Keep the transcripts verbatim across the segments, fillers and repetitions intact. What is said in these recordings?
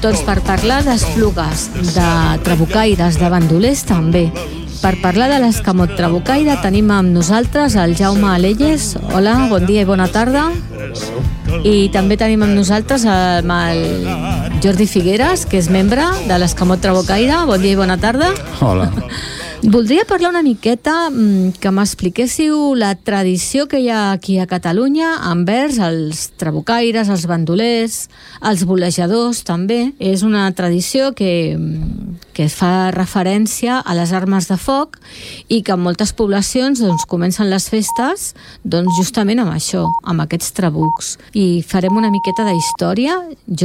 Doncs per parlar d'esplugues, de trabucaires, de bandolers també. Per parlar de l'escamot trabucaire tenim amb nosaltres el Jaume Alelles. Hola, bon dia i bona tarda. I també tenim amb nosaltres el, el Jordi Figueres, que és membre de l'escamot trabucaire. Bon dia i bona tarda. Hola. Voldria parlar una miqueta, que m'expliquéssiu la tradició que hi ha aquí a Catalunya envers els trabucaires, els bandolers, els bolejadors també. És una tradició que, que fa referència a les armes de foc i que en moltes poblacions doncs, comencen les festes doncs, justament amb això, amb aquests trabucs. I farem una miqueta de història.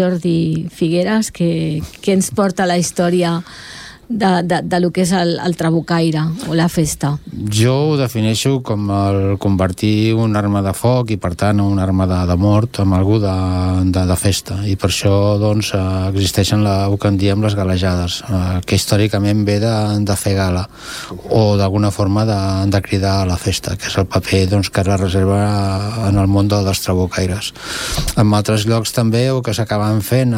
Jordi Figueres, que, que ens porta la història de, de, de lo que és el, el trabucaire o la festa? Jo ho defineixo com el convertir una arma de foc i per tant una arma de, de mort amb algú de, de, de festa, i per això doncs existeixen la, el que en diem les galejades, eh, que històricament ve de, de fer gala o d'alguna forma de, de cridar a la festa, que és el paper doncs, que es reserva en el món dels trabucaires. En altres llocs també el que s'acaben fent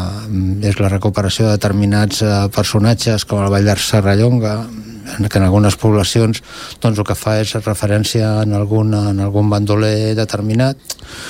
eh, és la recuperació de determinats eh, personatges com el Ball de Serrallonga, que en algunes poblacions doncs, el que fa és referència en algun, en algun bandoler determinat,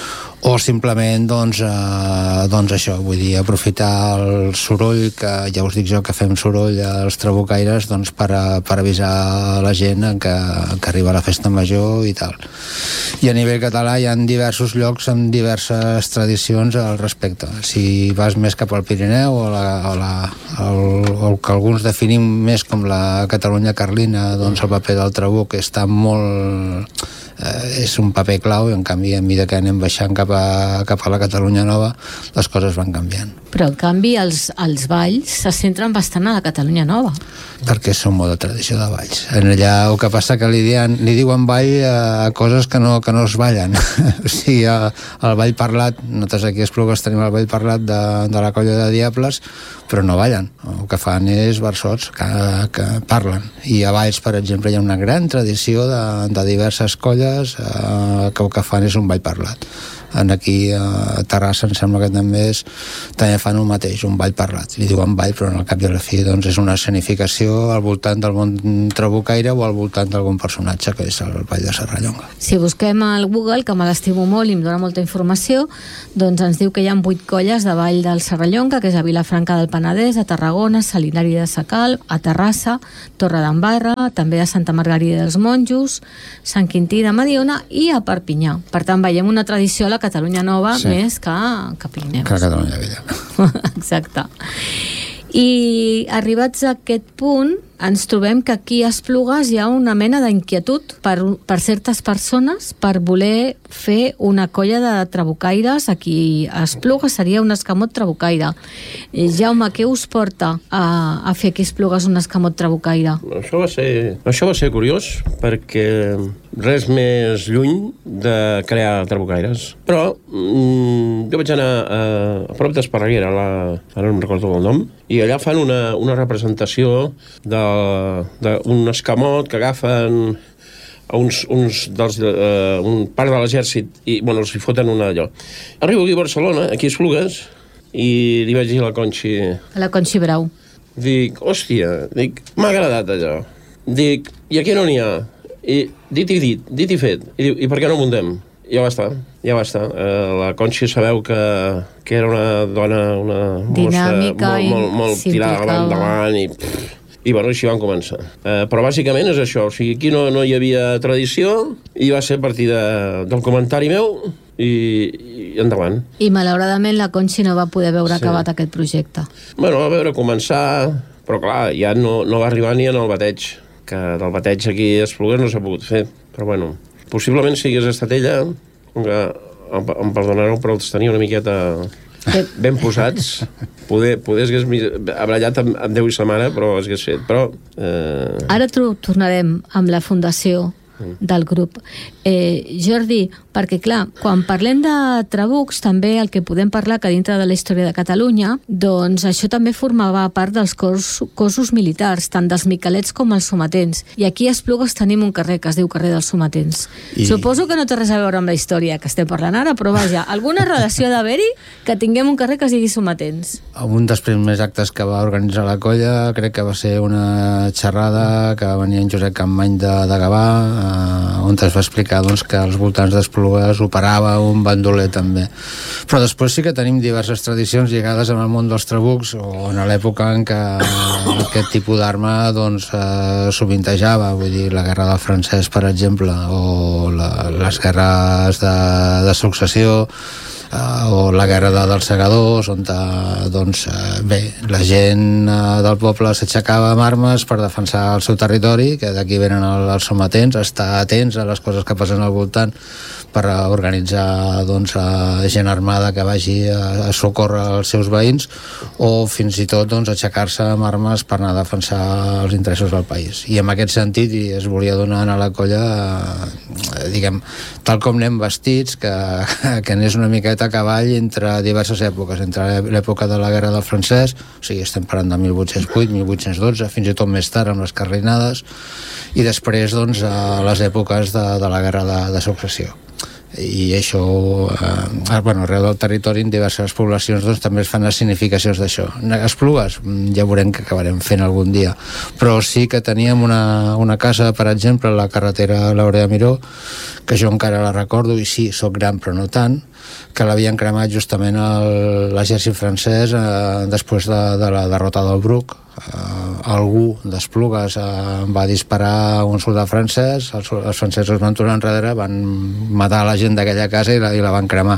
o simplement doncs, eh, doncs això, vull dir, aprofitar el soroll, que ja us dic jo que fem soroll als trabucaires doncs, per, a, per avisar la gent que, que arriba la festa major i tal. I a nivell català hi ha diversos llocs amb diverses tradicions al respecte. Si vas més cap al Pirineu o, la, o, la, el, o que alguns definim més com la Catalunya carlina, doncs el paper del trabuc està molt... Eh, és un paper clau, i en canvi a mesura que anem baixant cap a, cap a la Catalunya nova les coses van canviant. Però en canvi els, els balls se centren bastant a la Catalunya nova, perquè són molt de tradició de balls. En allà el que passa que li diuen, li diuen ball a coses que no, que no es ballen. O sigui, el ball parlat, nosaltres aquí a Esplugues tenim el ball parlat de, de la Colla de Diables, però no ballen. El que fan és versots que, que parlen. I a Valls, per exemple, hi ha una gran tradició de, de diverses colles eh, que el que fan és un ball parlat. En aquí a Terrassa em sembla que també és, també fan el mateix, un ball parlat. Li diuen ball, però al cap i a la fi doncs, és una escenificació al voltant del món trabucaire o al voltant d'algun personatge, que és el Ball de Serrallonga. Si busquem al Google, que me l'estimo molt i em dona molta informació, doncs ens diu que hi ha vuit colles de Ball del Serrallonga, que és a Vilafranca del Penedès, a Tarragona, Salinari de Sacalm, a Terrassa, Torredembarra, també a Santa Margarida dels Monjos, Sant Quintí de Mediona i a Perpinyà. Per tant, veiem una tradició a la Catalunya Nova, sí, més que, que Pirineus. Que a Catalunya Vella. Exacte. I arribats a aquest punt, ens trobem que aquí a Esplugues hi ha una mena d'inquietud per, per certes persones per voler fer una colla de trabucaires. Aquí a Esplugues seria un escamot trabucaire. Jaume, què us porta a, a fer aquí a Esplugues un escamot trabucaire? Això va ser, això va ser curiós, perquè res més lluny de crear trabucaires. Però mm, jo vaig anar a, a prop d'Esparreguera, la, ara no em recordo el nom, i allà fan una, una representació d'un escamot que agafen a uns, uns dels, uh, un part de l'exèrcit i bueno, els hi foten una d'allò. Arribo aquí a Barcelona, aquí a Esplugues, i li vaig dir a la Conxi... A la Conxi Brau. Dic, hòstia, dic, m'ha agradat allò. Dic, i aquí no n'hi ha? I dit i dit, dit i fet. I diu, i per què no muntem? Ja va estar, ja va estar. Uh, la Conxi sabeu que, que era una dona, una dinàmica mossa, molt, molt, molt tirada endavant i... Pff, i bueno, així van començar. Uh, però bàsicament és això, o sigui, aquí no, no hi havia tradició i va ser a partir de, del comentari meu i, i endavant. I malauradament la Conxi no va poder veure sí. acabat aquest projecte. Bueno, a veure, començar, però clar, ja no, no va arribar ni en el bateig, que del bateig aquí a Esplugues no s'ha pogut fer, però bueno, possiblement si hagués estat ella, que em, em perdonareu, però els tenia una miqueta... ben posats, poder, poder hagués abrallat amb, amb Déu i sa mare, però hagués fet, però... Eh... Ara tornarem amb la Fundació mm. del grup. Eh, Jordi, perquè clar, quan parlem de trabucs, també el que podem parlar que dintre de la història de Catalunya, doncs això també formava part dels cos, cossos militars, tant dels miquelets com els sometents. I aquí a Esplugues tenim un carrer que es diu carrer dels sometents. I... Suposo que no té res a veure amb la història que estem parlant ara, però vaja, alguna relació d'haver-hi que tinguem un carrer que es digui Sometents. Un dels primers actes que va organitzar la colla crec que va ser una xerrada que venia en Josep Campmany de, de Gavà, eh, on es va explicar doncs, que als voltants d'Esplugues operava un bandoler també. Però després sí que tenim diverses tradicions lligades amb el món dels trabucs, o en l'època en què aquest tipus d'arma doncs, eh, sovintejava, vull dir, la guerra del francès, per exemple, o la, les guerres de, de successió, Uh, o la guerra de, dels segadors, on uh, doncs, uh, bé, la gent uh, del poble s'aixecava amb armes per defensar el seu territori, que d'aquí venen el, els sometents, estar atents a les coses que passen al voltant per uh, organitzar doncs, uh, gent armada que vagi a, a socórrer els seus veïns, o fins i tot doncs, aixecar-se amb armes per anar a defensar els interessos del país. I en aquest sentit i es volia donar a la colla uh, diguem, tal com anem vestits, que, que n'és una miqueta a cavall entre diverses èpoques, entre l'època de la guerra del francès, o sigui, estem parlant de mil vuit-cents vuit, mil vuit-cents dotze, fins i tot més tard amb les carlinades, i després doncs, a les èpoques de, de la guerra de, de successió. I això, eh, bueno, arreu del territori en diverses poblacions doncs, també es fan les significacions d'això. Esplugues, ja veurem que acabarem fent algun dia, però sí que teníem una, una casa, per exemple, a la carretera Laurea Miró, que jo encara la recordo, i sí, soc gran però no tant, que l'havien cremat justament l'exèrcit francès eh, després de, de la derrota del Bruc. Uh, algú d'Esplugues uh, va disparar a un soldat francès, els, els francesos van tornar enrere, van matar la gent d'aquella casa i la, i la van cremar.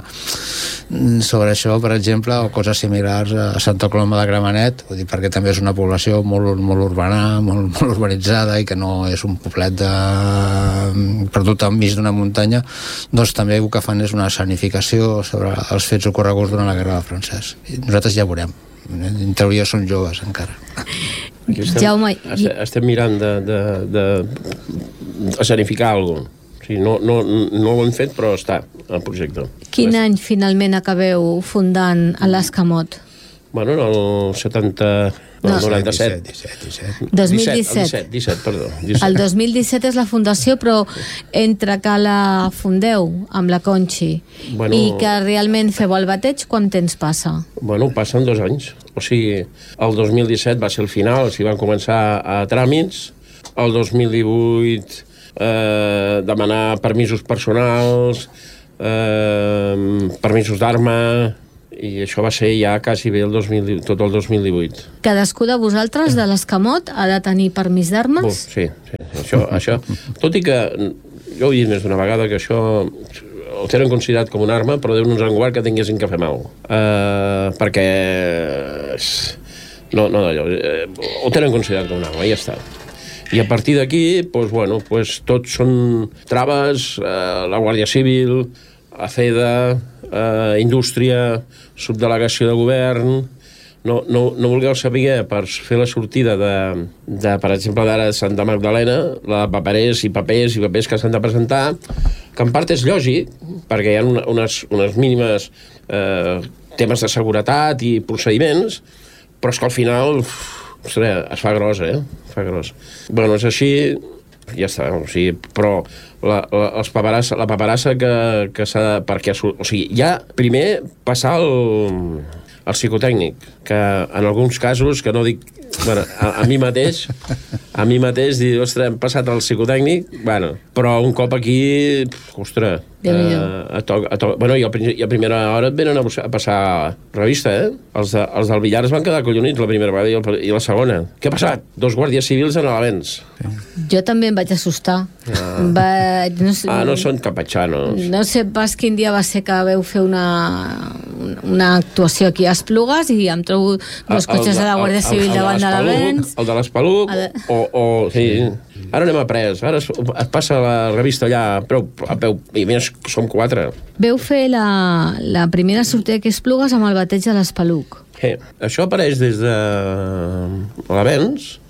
Sobre això, per exemple, o coses similars a Santa Coloma de Gramenet, vull dir, perquè també és una població molt, molt urbana, molt, molt urbanitzada, i que no és un poblet de... perdut enmig d'una muntanya, doncs també el que fan és una escenificació sobre els fets ocorreguts durant la guerra del francès. I nosaltres ja veurem. En teoria són joves encara. Estem, Jaume, estem, estem mirant de, de, de escenificar alguna cosa. O sigui, no, no, no ho hem fet, però està al projecte. Quin any finalment acabeu fundant a l'Escamot? Bueno, en el setanta... No, el noranta-set. disset, disset. dos mil disset. disset, disset, perdó. disset. El dos mil disset és la fundació, però entre que la fundeu amb la Conxi Bueno, i que realment feu el bateig, quant temps passa? Bueno, passen dos anys. O sigui, el dos mil disset va ser el final, o sigui, van començar a tràmits. El dos mil divuit eh, demanar permisos personals, eh, permisos d'arma, i això va ser ja quasi bé el dos mil, tot el dos mil divuit. Cadascú de vosaltres, de l'Escamot, ha de tenir permís d'armes? Oh, sí, sí, això, això. Tot i que, jo ho he dit més d'una vegada, que això ho tenen considerat com una arma, però Déu-nos en guard que tinguessin que fer mal. Uh, perquè... No, no d'allò. Uh, ho tenen considerat com una arma, i ja està. I a partir d'aquí, doncs, bueno, doncs, tots són traves, uh, la Guàrdia Civil, a FEDA, uh, Indústria, subdelegació de govern. No, no, no vulgueu saber, per fer la sortida de, de per exemple, d'ara de Santa Magdalena, la paperers i papers i papers que s'han de presentar, que en part és lògic, perquè hi ha una, unes, unes mínimes eh, temes de seguretat i procediments, però és que al final uf, ostres, es fa gros, eh? Es fa gros. Bueno, és així, ja està, o sigui, però la, la, els paperassa, la paperassa que, que s'ha de... Perquè, o sigui, ja primer passar el... el psicotècnic, que en alguns casos, que no dic, bueno, a, a mi mateix, a mi mateix, dir, ostres, hem passat al psicotècnic, bueno, però un cop aquí, ostres, eh, a to, a to, bueno, i a, i a primera hora et venen a, a passar revista, eh? Els, de, els del billar es van quedar collonits la primera vegada i, el, i la segona. Què ha passat? Dos guàrdies civils en l'Avenç. Jo també em vaig assustar. Ah, vaig, no sé, ah no són capatxanos. No sé pas quin dia va ser que veu fer una, una actuació aquí a Esplugues i em trobo dos cotxes de la Guàrdia Civil davant de l'Avenç. El de l'Espaluc, de... o, o... Sí. Ara anem a pres, ara es, es passa la revista allà a peu, a peu, i més som quatre. Veu fer la, la primera sortida aquí a Esplugues amb el bateig de l'Espaluc. Sí. Això apareix des de l'Avenç,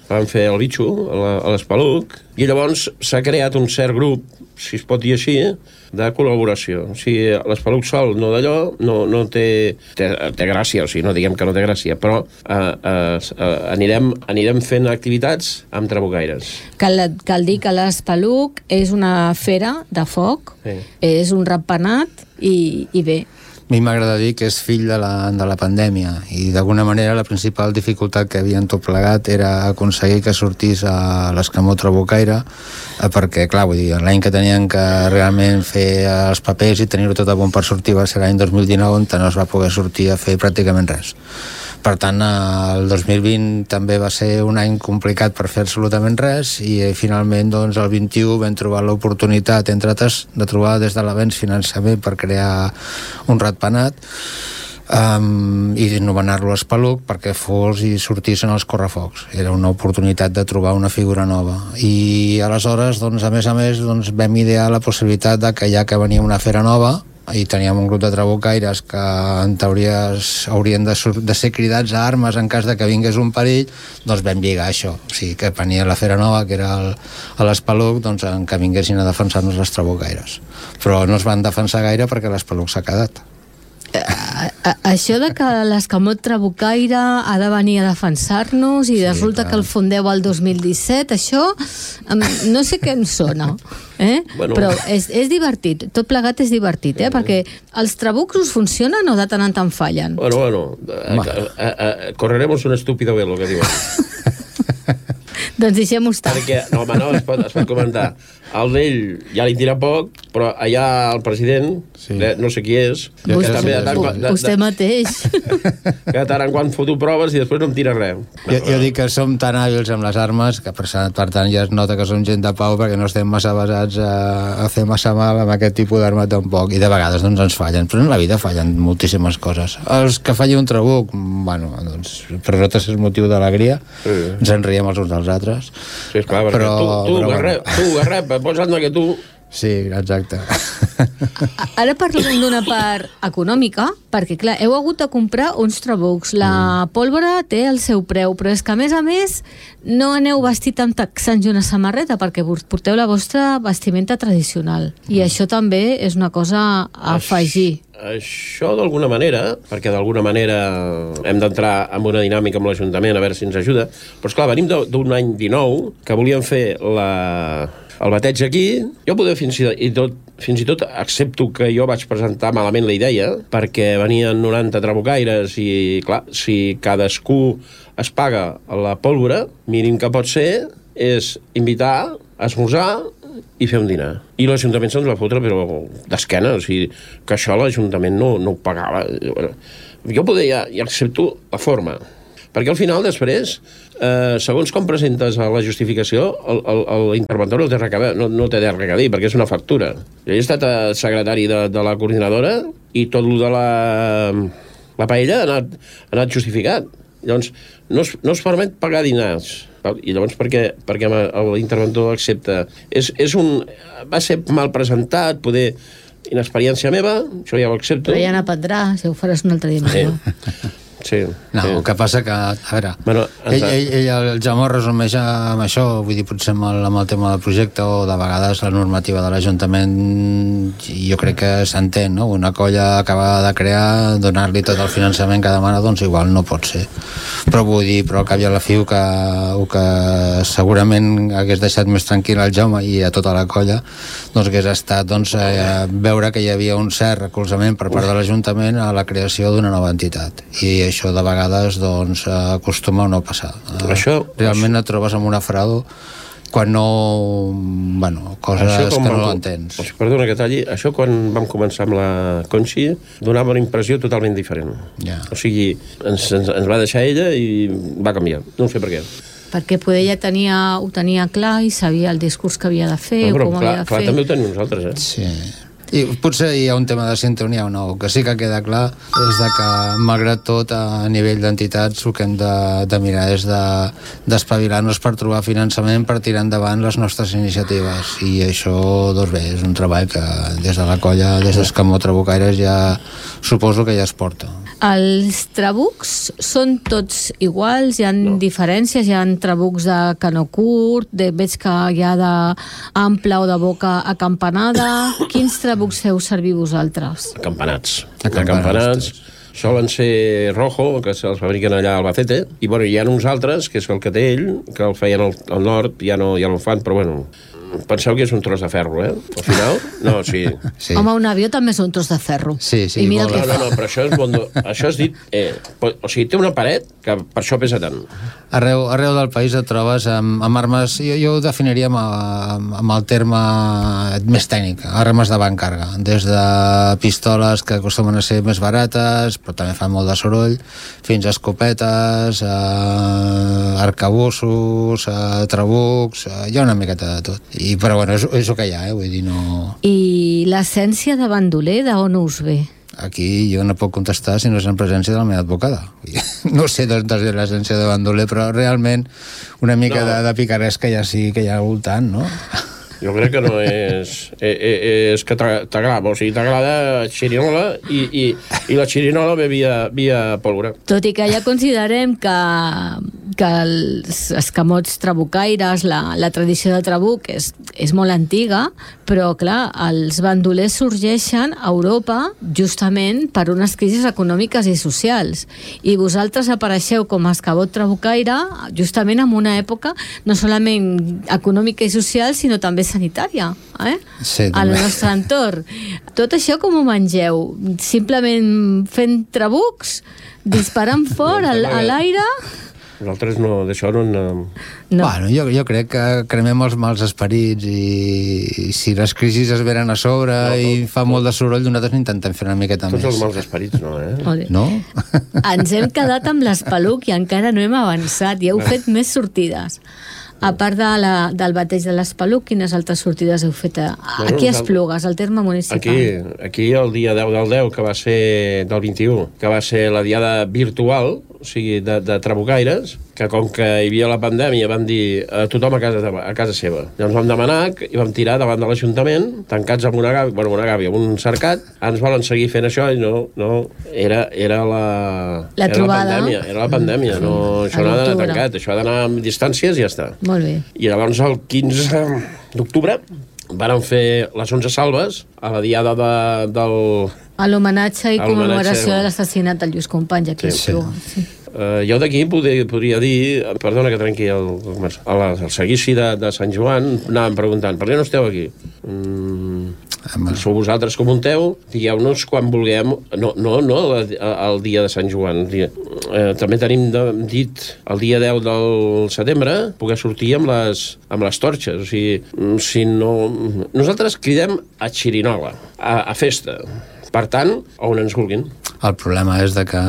van fer el bitxo a l'Espaluc, i llavors s'ha creat un cert grup, si es pot dir així, de col·laboració. O sigui, l'Espaluc sol no d'allò, no, no té, té, té gràcia, o sigui, no diguem que no té gràcia, però eh, eh, eh, anirem, anirem fent activitats amb trabucaires. Cal, cal dir que l'Espaluc és una fera de foc, sí. És un ratpenat i, i bé. A mi m'agrada dir que és fill de la, de la pandèmia i d'alguna manera la principal dificultat que havien tot plegat era aconseguir que sortís a l'escamó trabucaire, eh, perquè clar, vull dir, l'any que tenien que realment fer els papers i tenir-ho tot a punt per sortir va ser l'any dos mil dinou, on no es va poder sortir a fer pràcticament res. Per tant, el dos mil vint també va ser un any complicat per fer absolutament res i eh, finalment doncs, el vint-i-u vam trobar l'oportunitat, entre altres, de trobar des de l'avenç finançament per crear un ratpenat um, i anomenar-lo Espaluc perquè fos i sortissin els correfocs. Era una oportunitat de trobar una figura nova. I aleshores, doncs, a més a més, doncs, vam idear la possibilitat de que ja que venia una fera nova i teníem un grup de trabucaires que en teoria haurien de, de ser cridats a armes en cas de que vingués un perill, doncs vam lligar això. O sigui, que venia la fera nova, que era el, a l'Espaluc, doncs en que vinguessin a defensar-nos les trabucaires. Però no es van defensar gaire perquè l'Espaluc s'ha quedat. A, a, això de que l'escamot trabucaire ha de venir a defensar-nos i sí, resulta clar. Que el fundeu el dos mil disset, això no sé què em sona, eh? Bueno. Però és, és divertit, tot plegat és divertit, eh? Perquè els trabucs us funcionen o de tant en tant fallen? Bueno, bueno, a, a, a, correremos un estúpido velo, que diuen. Doncs deixem-ho estar. Perquè, no, home, no, es pot, es pot comentar. El d'ell ja li tira poc, però allà el president, sí. no sé qui és, que vostè, també de tant, de, de, vostè mateix. Que de tant en quant foto proves i després no em tira res. Jo, jo dic que som tan hàbils amb les armes que per, per tant ja es nota que som gent de pau perquè no estem massa basats a, a fer massa mal amb aquest tipus d'arma tampoc. I de vegades doncs ens fallen, però en la vida fallen moltíssimes coses. Els que falli un trabuc, bueno, doncs per nosaltres és motiu d'alegria, sí. Ens en riem els uns dels altres. Sí, esclar, perquè però, tu, tu, però, garrep, bueno. tu, garrep, posa't que tu... Sí, exacte. Ara parlem d'una part econòmica, perquè, clar, heu hagut de comprar uns trabucs. La mm. pólvora té el seu preu, però és que, a més a més, no aneu vestit amb texans i una samarreta, perquè porteu la vostra vestimenta tradicional. I mm. això també és una cosa a afegir. Això d'alguna manera, perquè d'alguna manera hem d'entrar en una dinàmica amb l'Ajuntament a veure si ens ajuda, però esclar, venim d'un any dinou que volíem fer la... el bateig aquí. Jo poder fins i tot fins i tot accepto que jo vaig presentar malament la idea, perquè venien noranta trabucaires i, clar, si cadascú es paga la pólvora, mínim que pot ser és invitar, esmorzar i fer un dinar. I l'Ajuntament se'ns va fotre, però d'esquena, o sigui, que això l'Ajuntament no, no ho pagava. Jo poder ja, ja accepto la forma, perquè al final, després, eh, segons com presentes a la justificació, l'interventor no té res a dir, no, no té res a dir, perquè és una factura. Jo he estat secretari de, de la coordinadora i tot el de la, la paella ha anat, ha anat justificat. Llavors, no es, no es permet pagar dinars. I llavors, per què, per què l'interventor accepta? És, és un, va ser mal presentat, poder... Inexperiència meva, això ja ho accepto. Però ja n'aprendrà, si ho faràs un altre dia. Sí. Sí, no, sí. El que passa que, a veure, bueno, ell, ell, ell, el Jaume resumeix amb això, vull dir, potser amb el, amb el tema del projecte o de vegades la normativa de l'Ajuntament, jo crec que s'entén, no? Una colla acabada de crear, donar-li tot el finançament que demana, doncs igual no pot ser. Però vull dir, però al cap i a la fi, que, que segurament hagués deixat més tranquil al Jaume i a tota la colla, doncs hagués estat doncs, eh, veure que hi havia un cert recolzament per part de l'Ajuntament a la creació d'una nova entitat. I això de vegades doncs acostuma a no passar. Això, realment et trobes amb una frau quan no... bueno, coses que no l'entens. Perdona que talli, això quan vam començar amb la Conxi donava una impressió totalment diferent. Yeah. O sigui, ens, ens, ens va deixar ella i va canviar, no sé per què. Perquè poder ella tenia, ho tenia clar i sabia el discurs que havia de fer no, però, o com clar, havia de clar, fer. També ho tenim nosaltres, eh? Sí. I potser hi ha un tema de sintonia o no. El que sí que queda clar és de que, malgrat tot, a nivell d'entitats, el que hem de, de mirar és d'espavilar-nos de, per trobar finançament per tirar endavant les nostres iniciatives. I això, doncs bé, és un treball que des de la colla, des d'Escamó Trabucaires, ja suposo que ja es porta. Els trabucs són tots iguals? Hi ha no. diferències? Hi ha trabucs de canó curt, de, veig que hi ha d'ample o de boca acampanada. Quins trabucs feu servir vosaltres? Acampanats. Acampanats. Solen ser rojo, que se'ls fabriquen allà a Albacete, i bueno, hi ha uns altres, que és el que té ell, que el feien al, al nord, ja no, ja no el fan, però bueno, penseu que és un tros de ferro, eh? Al final, no, sí. sí. Home, un avió també és un tros de ferro. Sí, sí. I mira el no, que no, no, no, però això és, bondo, això és dit... Eh, o sigui, té una paret que per això pesa tant. Arreu, arreu del país et trobes amb, amb armes, jo, jo ho definiria amb, amb, amb el terme més tècnic, armes de bancàrrega, des de pistoles que acostumen a ser més barates, però també fan molt de soroll, fins a escopetes, a arcabussos, a trabucs, hi ha una miqueta de tot. I, però bueno, és, és el que hi ha, eh? Vull dir, no... I l'essència de bandoler, d'on us ve? Aquí jo no puc contestar si no és en presència de la meva advocada. No sé d'on és l'essència de bandoler, però realment una mica no. de, de picaresca ja sí que hi ha al voltant, no? Jo crec que no és... Eh, eh, és que t'agrada, o sigui, t'agrada xirinola i, i, i la xirinola ve via, via pólvora. Tot i que ja considerem que, que els escamots trabucaires, la, la tradició de trabuc és, és molt antiga, però clar, els bandolers sorgeixen a Europa justament per unes crisis econòmiques i socials. I vosaltres apareixeu com a escamot trabucaire justament en una època no solament econòmica i social, sinó també sanitària, eh? Sí, al nostre entorn. Tot això com ho mengeu? Simplement fent trabucs? Disparant fort a l'aire? Nosaltres no, d'això no... no. No. Bueno, jo, jo crec que cremem els mals esperits i, i si les crisis es venen a sobre no, no, i fa molt de soroll, nosaltres intentem fer una miqueta tots més. Tots els mals esperits no, eh? No? Ens hem quedat amb l'espeluc i encara no hem avançat i heu fet més sortides. A part de la, del bateig de l'espeluc, quines altres sortides heu fet a, bueno, aquí a Esplugues, al terme municipal? Aquí, aquí el dia deu del deu, que va ser del vint-i-u, que va ser la diada virtual, o sigui, de, de trabucaires, que com que hi havia la pandèmia van dir a tothom a casa, a casa seva. Llavors vam demanar i vam tirar davant de l'Ajuntament, tancats amb una gàbia, bueno, una gàbia, amb un cercat, ens volen seguir fent això i no, no, era, era la... La era trobada. La pandèmia, era la pandèmia, no, això no ha d'anar tancat, això ha d'anar amb distàncies i ja està. Molt bé. I llavors el quinze d'octubre varen fer les onze salves a la diada de, del... A l'homenatge i commemoració de l'assassinat del Lluís Companys aquí sí, a Esplugues. Sí. Uh, jo d'aquí podria, podria dir, perdona que trenqui el, el, el, el seguici de, de Sant Joan, anàvem preguntant, per què no esteu aquí? Mm, sou vosaltres que munteu, digueu-nos quan vulguem, no, no, no el, el dia de Sant Joan, dia, uh, també tenim de, dit el dia deu del setembre poder sortir amb les, amb les torxes, o sigui, si no... Nosaltres cridem a xirinola, a, a festa, per tant, on ens vulguin. El problema és de que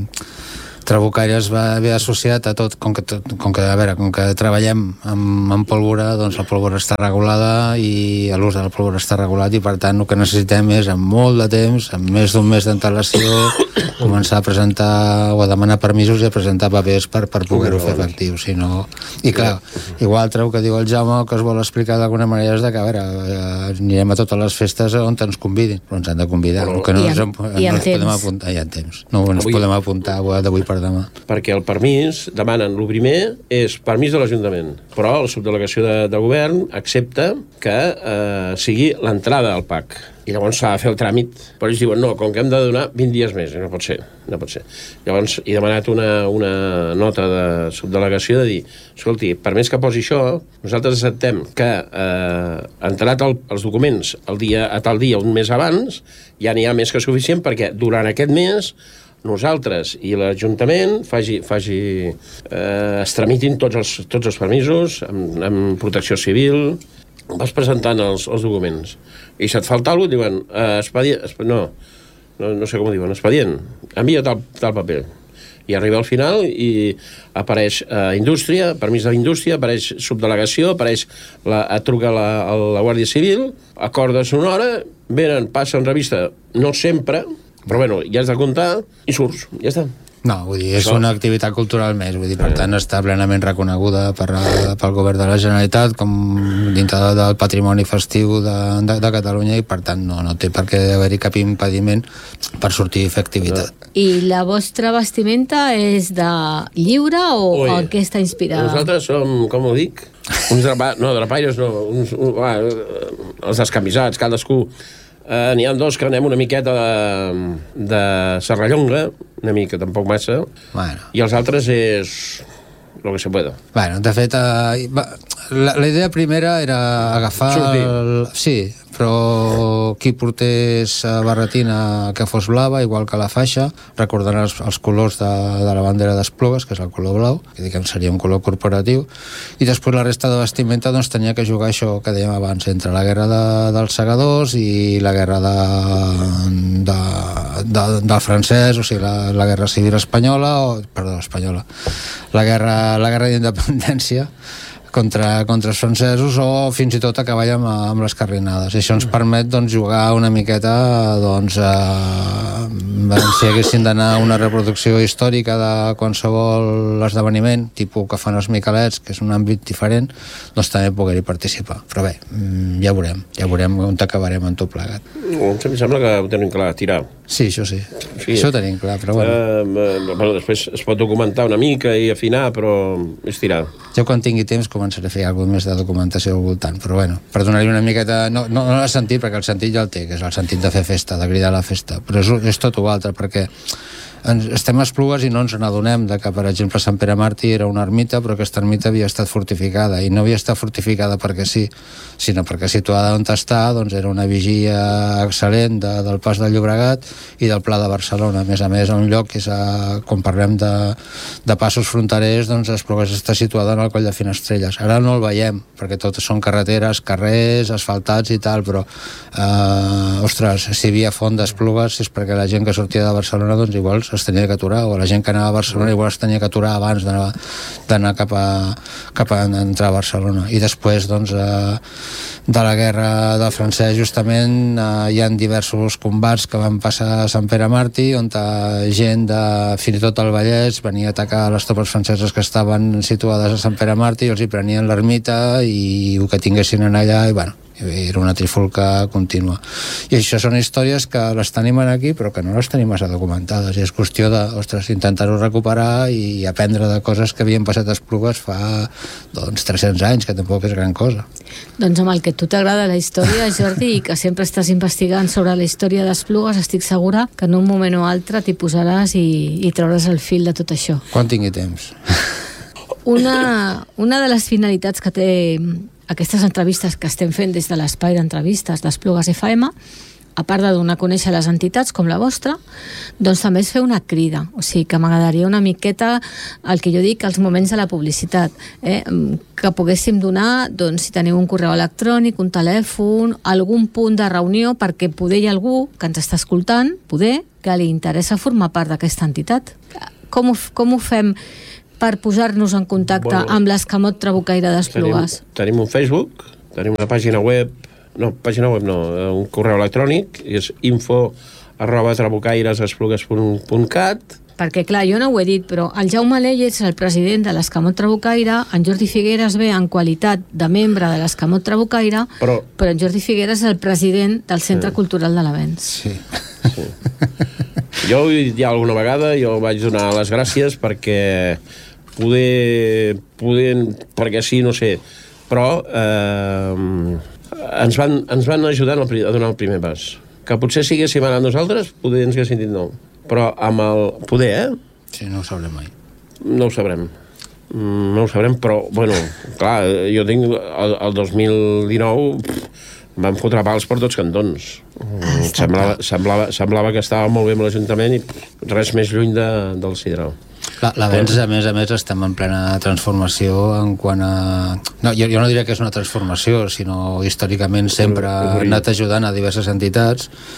trabucaires va haver associat a tot, com que, com que, a veure, com que treballem amb, amb pólvora, doncs la pólvora està regulada i l'ús de la pólvora està regulat i per tant el que necessitem és amb molt de temps, amb més d'un mes d'antelació, començar a presentar o a demanar permisos i a presentar papers per, per poder-ho fer efectiu, si no... I clar, igual treu que diu el Jaume que es vol explicar d'alguna manera és de que, a veure, anirem a totes les festes on ens convidin, però ens han de convidar, el que no ens, no ens podem apuntar, ja en temps, no ens podem apuntar d'avui per demà. Perquè el permís, demanen, el primer és permís de l'Ajuntament, però la subdelegació de, de govern accepta que eh, sigui l'entrada al P A C. I llavors s'ha de fer el tràmit, però ells diuen no, com que hem de donar vint dies més, no pot ser, no pot ser. Llavors he demanat una, una nota de subdelegació de dir, escolti, per més que posi això, nosaltres acceptem que eh, entrat el, els documents el dia, a tal dia, un mes abans, ja n'hi ha més que suficient perquè durant aquest mes nosaltres i l'Ajuntament faci, faci, eh, es tramitin tots els, tots els permisos amb, amb protecció civil, vas presentant els, els documents i si et falta alguna cosa diuen eh, expedient, no, no, no sé com ho diuen, expedient, envia tal, tal paper i arriba al final i apareix eh, indústria, permís de indústria, apareix subdelegació, apareix la, truca la, la Guàrdia Civil, acordes una hora, venen, passen revista, no sempre, Però bueno, ja has de comptar i surts, ja està. No, vull dir, és Això... una activitat cultural més, vull dir, per tant està plenament reconeguda per, pel govern de la Generalitat com dintre del patrimoni festiu de, de, de Catalunya i per tant no, no té per què haver-hi cap impediment per sortir i fer activitat. No. I la vostra vestimenta és de lliure o, o en què està inspirada? Nosaltres som, com ho dic, uns drapa... no, drapaires no, uns, un, va, els descamisats, cadascú. Uh, N'hi ha dos que anem una miqueta de, de serrallonga, una mica, tampoc massa, bueno. I els altres és lo que se pueda. Bueno, de fet, uh, la, la idea primera era agafar... El, sí, però qui portés barretina que fos blava, igual que la faixa, recordant els, els colors de, de la bandera d'Esplugues, que és el color blau, que diguem seria un color corporatiu, i després la resta de vestimenta doncs, tenia que jugar això que dèiem abans, entre la guerra de, dels segadors i la guerra de, de, de, del francès, o sigui, la, la guerra civil espanyola, o, perdó, espanyola, la guerra, la guerra d'independència, contra, contra els francesos o fins i tot acabar amb, amb les carrinades. I això ens permet doncs, jugar una miqueta doncs, eh, si haguessin d'anar a una reproducció històrica de qualsevol esdeveniment, tipus que fan els Miquelets, que és un àmbit diferent, doncs també poder-hi participar. Però bé, ja veurem, ja veurem on acabarem en tot plegat. Em sembla que ho tenim clar, tirar. Sí, això sí, sí. Això ho tenim clar, però bueno. Uh, bueno. Després es pot documentar una mica i afinar, però és tirar. Jo quan tingui temps començaré a fer alguna més de documentació al voltant, però bueno, per donar-li una miqueta, no, no, no l'ha sentit, perquè el sentit ja el té, que és el sentit de fer festa, de cridar a la festa, però és, és tot o altre, perquè ens, estem a Esplugues i no ens n'adonem de que, per exemple, Sant Pere Màrtir era una ermita, però aquesta ermita havia estat fortificada, i no havia estat fortificada perquè sí, sinó perquè situada on està, doncs era una vigia excel·lent de, del Pas del Llobregat i del Pla de Barcelona. A més a més, un lloc que és, a, quan parlem de, de passos fronterers, doncs Esplugues està situada en el Coll de Finestrelles. Ara no el veiem, perquè totes són carreteres, carrers, asfaltats i tal, però, eh, ostres, si hi havia font d'Esplugues és perquè la gent que sortia de Barcelona, doncs igual es tenia que aturar, o la gent que anava a Barcelona igual es tenia que aturar abans d'anar cap a, cap a entrar a Barcelona. I després, doncs, eh, de la guerra del francès, justament, eh, hi ha diversos combats que van passar a Sant Pere Màrtir, on gent de, fins i tot el Vallès, venia a atacar les tropes franceses que estaven situades a Sant Pere Màrtir, i els hi prenien l'ermita i el que tinguessin en allà, i bueno, era una trifulca contínua. I això són històries que les tenim aquí, però que no les tenim massa documentades, i és qüestió de, ostres, intentar-ho recuperar i aprendre de coses que havien passat a Esplugues fa, doncs, tres-cents anys, que tampoc és gran cosa. Doncs amb el que a tu t'agrada la història, Jordi, i que sempre estàs investigant sobre la història d'Esplugues, estic segura que en un moment o altre t'hi posaràs i, i trauràs el fil de tot això. Quan tingui temps. Una, una de les finalitats que té aquestes entrevistes que estem fent des de l'espai d'entrevistes d'Esplugues F M, a part de donar a conèixer les entitats com la vostra, doncs també és fer una crida. O sigui, que m'agradaria una miqueta el que jo dic, els moments de la publicitat, eh? Que poguéssim donar, doncs, si teniu un correu electrònic, un telèfon, algun punt de reunió, perquè poder hi ha algú que ens està escoltant, poder, que li interessa formar part d'aquesta entitat. Com ho, com ho fem per posar-nos en contacte bueno, amb l'Escamot Trabucaire d'Esplugues? Tenim, tenim un Facebook, tenim una pàgina web, no, pàgina web no, un correu electrònic, és info arroba trabucairesesplugues punt cat. Perquè, clar, jo no ho he dit, però el Jaume Leyes és el president de l'Escamot Trabucaire, en Jordi Figueres ve en qualitat de membre de l'Escamot Trabucaire, però, però en Jordi Figueres és el president del Centre sí. Cultural de l'Avenç. Sí. sí. Jo ja alguna vegada jo vaig donar les gràcies perquè poder, poder perquè sí, no sé, però eh, ens, van, ens van ajudar a donar el primer pas. Que potser si haguéssim anat nosaltres, poder ens haguéssim dit no. Però amb el poder, eh? Sí, no ho sabrem mai. No ho sabrem. No ho sabrem, però, bueno, clar, jo tinc el, el dos mil dinou em van fotre pals per tots cantons. Ah, semblava, semblava, semblava que estava molt bé amb l'Ajuntament i res més lluny de, del Sidral. L'Avenç, a més a més, estem en plena transformació en quant a... No, jo, jo no diria que és una transformació, sinó històricament sempre ha anat ajudant a diverses entitats.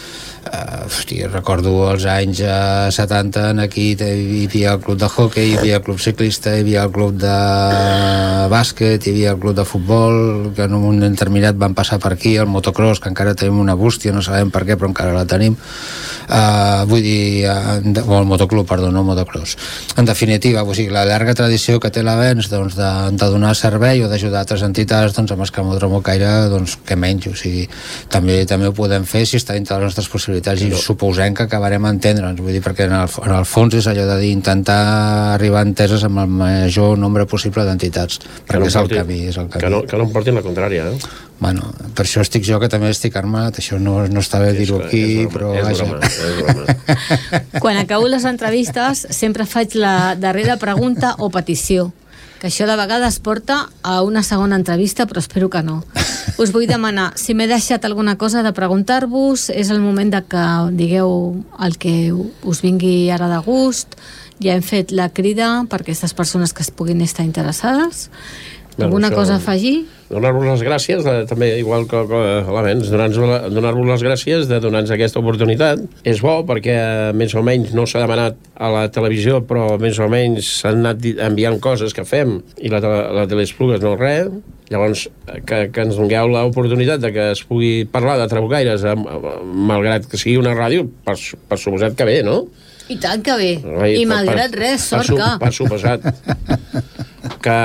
Uh, hosti, recordo els anys uh, setanta, aquí hi havia el club de hoquei, hi havia el club ciclista, hi havia el club de bàsquet, hi havia el club de futbol, que en un moment determinat van passar per aquí, el motocross, que encara tenim una bústia, no sabem per què, però encara la tenim. Uh, vull dir, uh, o el motoclub, perdó, no el motocross. En definitiva, o sigui, la llarga tradició que té l'Avenç, doncs, de, de donar servei o d'ajudar altres entitats, doncs, amb Escamó Trabucaire, doncs, que menys, o sigui, també, també ho podem fer si està dintre les nostres possibilitats i no. Suposem que acabarem a entendre'ns, vull dir, perquè en el, en el fons és allò de dir, intentar arribar a enteses amb el major nombre possible d'entitats, perquè no és el portin, camí, és el camí. Que no, que no em portin la contrària, eh? Bueno, per això estic jo, que també estic armat, això no, no està bé dir-ho aquí, és broma, però és vaja. Broma, és broma. Quan acabo les entrevistes sempre faig la darrera pregunta o petició, que això de vegades porta a una segona entrevista, però espero que no. Us vull demanar, si m'he deixat alguna cosa de preguntar-vos, és el moment de que digueu el que us vingui ara de gust. Ja hem fet la crida per aquestes persones que es puguin estar interessades. Alguna bueno, cosa a afegir? Donar-vos les gràcies, de, també, igual que, que l'Avenç, donar-vos donar les gràcies de donar-nos aquesta oportunitat. És bo perquè més o menys no s'ha demanat a la televisió, però més o menys s'han anat enviant coses que fem i la, la Telesplugues no res. Llavors, que, que ens dongueu l'oportunitat de que es pugui parlar de trabucaires, malgrat que sigui una ràdio, per, per suposat que bé, no? I tant que bé. I, I malgrat per, res, sort per, que... Per suposat. Que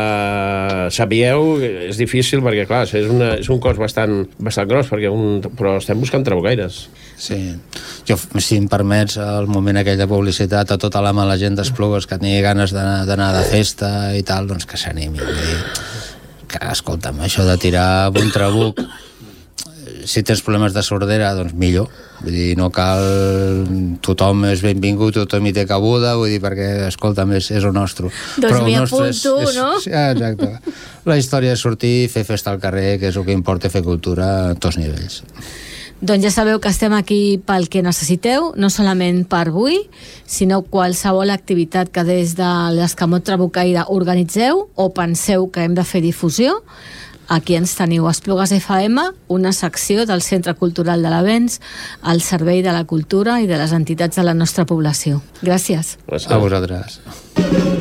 sapigueu, és difícil perquè, clar, és, una, és un cos bastant, bastant gros, perquè un, però estem buscant trabucaires. Sí. Jo, si em permets, el moment aquell de publicitat a tota la mala gent d'Esplugues que tingui ganes d'anar de festa i tal, doncs que s'animi. Que, escolta'm, això de tirar un trabuc, si tens problemes de sordera, doncs millor. Vull dir, no cal... Tothom és benvingut, tothom hi té cabuda, vull dir, perquè, escolta'm, és, és el nostre. Doncs m'hi apunto, és, és, no? Sí, exacte. La història és sortir, fer festa al carrer, que és el que importa, fer cultura a tots nivells. Doncs ja sabeu que estem aquí pel que necessiteu, no solament per avui, sinó qualsevol activitat que des de l'Escamot Trabucaire organitzeu o penseu que hem de fer difusió. Aquí ens teniu a Esplugues F M, una secció del Centre Cultural de l'Avenç al servei de la cultura i de les entitats de la nostra població. Gràcies. A vosaltres.